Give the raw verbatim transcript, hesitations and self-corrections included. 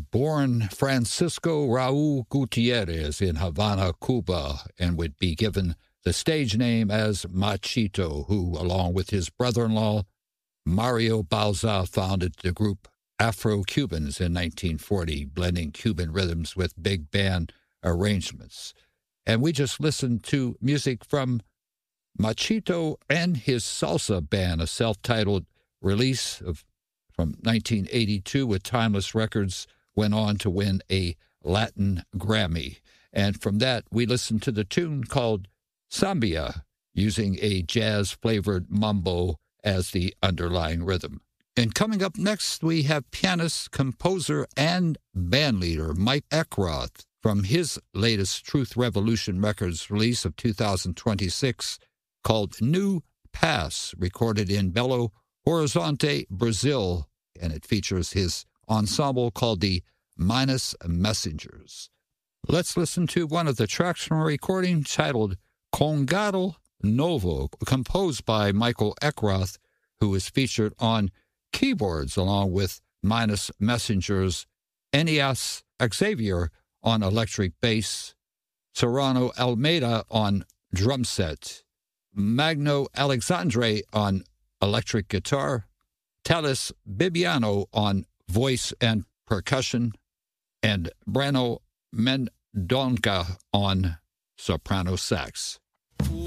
born Francisco Raul Gutierrez in Havana, Cuba, and would be given the stage name as Machito, who, along with his brother-in-law, Mario Bauza, founded the group Afro-Cubans in nineteen forty, blending Cuban rhythms with big band arrangements. And we just listened to music from Machito and his salsa band, a self-titled release of from nineteen eighty-two with Timeless Records, went on to win a Latin Grammy. And from that, we listened to the tune called Sambia, using a jazz-flavored mambo as the underlying rhythm. And coming up next, we have pianist, composer, and bandleader Mike Eckroth from his latest Truth Revolution Records release of two thousand twenty-six called New Pass, recorded in Belo Horizonte, Brazil, and it features his ensemble called the Minus Messengers. Let's listen to one of the tracks from a recording titled Congado Novo, composed by Michael Eckroth, who is featured on keyboards along with Minus Messengers, Enias Xavier on electric bass, Serrano Almeida on drum set, Magno Alexandre on electric guitar, Talis Bibiano on voice and percussion, and Brano Mendonca on soprano sax.